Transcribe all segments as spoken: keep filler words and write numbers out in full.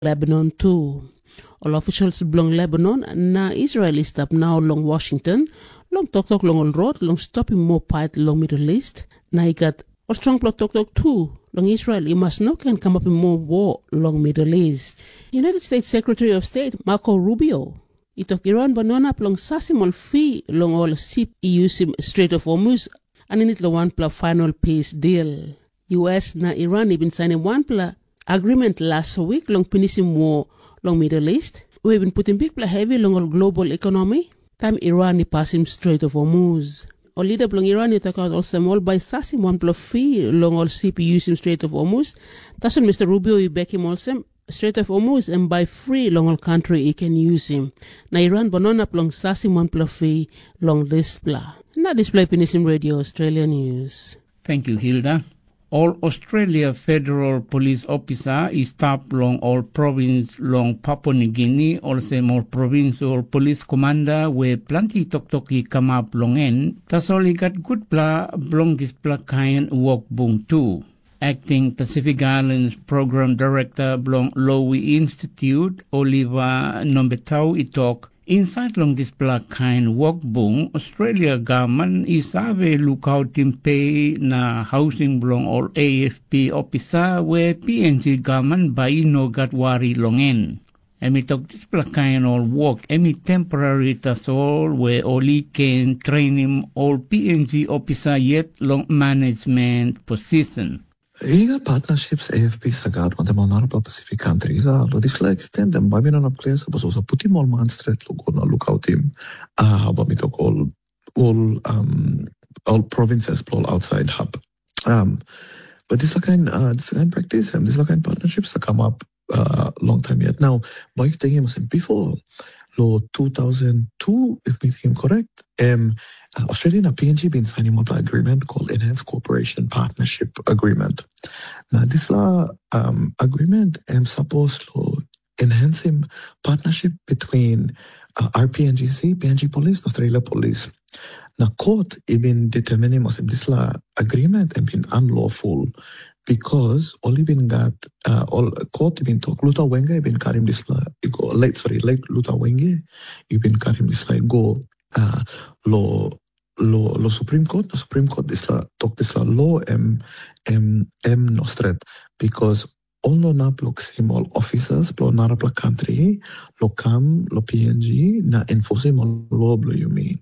Lebanon too. All officials belong Lebanon na Israeli stop now long Washington, long talk talk long all road, long stopping more part long Middle East. Now he got a strong plot talk talk too. Long Israel, he must not can come up in more war long Middle East. United States Secretary of State Marco Rubio, he took Iran banana long sasimol fee long all ship use Strait of Hormuz and in it the one plus final peace deal. U S na Iran even signing one plus agreement last week long finishing war long Middle East. We've been putting big play heavy long all global economy. Time Iran is passing Strait of Hormuz. All leader long Iran you talk out also all by sassing one plus fee long all C P using Strait of Hormuz. That's when Mister Rubio you back him also Strait of Hormuz and by free long all country he can use him. Na Iran banana long sassing one plus fee long display. Now display finishing Radio Australia News. Thank you, Hilda. All Australia Federal Police Officer is stopped long all province long Papua New Guinea, also more provincial police commander where plenty tok toki come up long end. That's all he got good blah long this blah kind work boom too. Acting Pacific Islands Program Director Blong Lowy Institute, Oliver Nombetau itok. Inside long this black kind work boom, Australia government is ave lookout in pay na housing belong or A F P officer where P N G government by no got worry long end. Emi talk this black kind all work, emi temporary tas all where only can train him all P N G officer yet long management position. Iga partnerships A F P sagat on the Monarpa Pacific countries are lo this like extend them by on a place but also put him all man straight look on a lookout him uh but me talk all all um all provinces all outside hub. Um but this kind uh this kind practice and this kind partnerships that come up uh long time yet. Now by you taking him before lo two thousand two if me think correct um Uh, Australia and P N G been signing up an agreement called Enhanced Cooperation Partnership Agreement. Now, this law um, agreement is supposed to enhance him partnership between uh, our P N G C, P N G Police, Australia Police. Now, court even determining was this law agreement has been unlawful because only been got uh, all court been talk Luther Wenge been carrying this law go late sorry late Luther Wenge you been carrying this law go uh, law. Lo, lo Supreme Court, the Supreme Court this la talk this la law em em em nostret because all no na block all officers blow na la country lo cam lo P N G na enforcing all law blow you mean.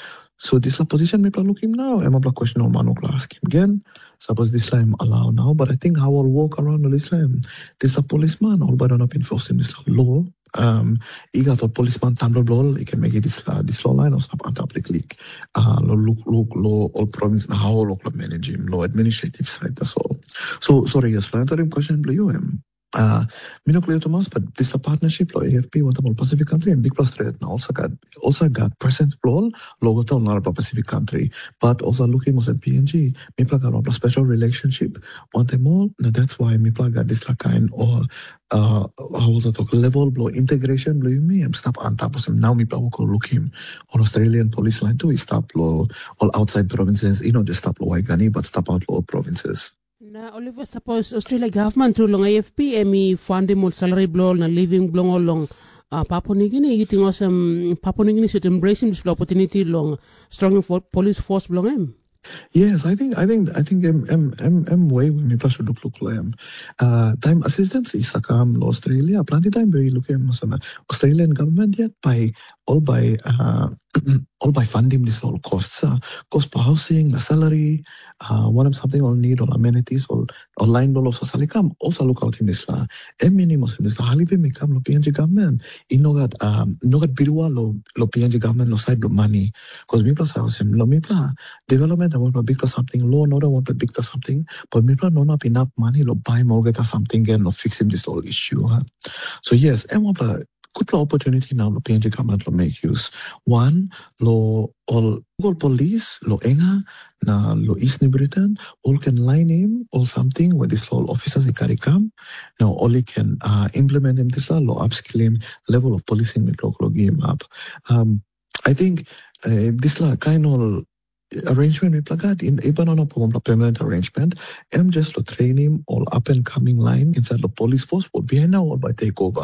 So this la position me plan look him now. I'm a question no man ask him again. Suppose this la am allow now, but I think how I'll walk around this la this a policeman all but not enforcing this law. Um, he got a policeman tumble blow. He can make it this uh, this law line or stop on top the click. Uh, lo look look law all province na how local manage him law administrative side that's all. So sorry, yes, answer him question blue you him. Uh, me no clear Thomas, but this a partnership law A F P what about Pacific country and big plus trade now also got also got presence blow logo to not about Pacific country, but also looking at P N G. Me plug got a special relationship on them all. Now that's why me plug got this like kind or uh how was it talk level blow integration blow me I'm stop on top of him now me plug go look him on Australian police line too. He stop law all outside provinces, you know just stop law Waigani but stop out all provinces. Na Oliver suppose Australia government to long A F P emi funding more salary blow na living blow long uh, Papua New Guinea you think awesome Papua New Guinea should embrace this opportunity long strong for police force blow him. Yes, I think I think I think I'm I'm I'm I'm way when me plus look look like uh time assistance is sakam lo Australia plenty time we look at Australian government yet by all by uh all by funding this all costs uh, cost per housing the salary uh one of something all need all amenities all online all also salikam also look out in this la a minimum in this halibe me come lo P N G government in no got um no got birua lo lo P N G government lo side lo money because me plus I was him lo me plus development I want to big plus something low no I want to big plus something but me plus no not enough money lo buy mortgage or something and no fixing this whole issue huh? So yes I want to good opportunity now lo P N G government lo make use one lo all all police lo enga na lo East New Britain all can line him or something where this all officers carry come now all can uh, implement him this lo upskill him level of policing me lo give him up um I think uh, this la kind of arrangement with plagad in iba na po permanent arrangement. Em just lo train him all up and coming line inside the police force. What behind now all by take over.